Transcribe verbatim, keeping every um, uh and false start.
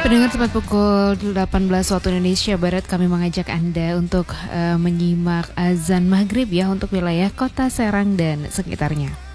Pendengar, tepat pukul delapan belas waktu Indonesia Barat, kami mengajak Anda untuk uh, menyimak azan maghrib ya untuk wilayah Kota Serang dan sekitarnya.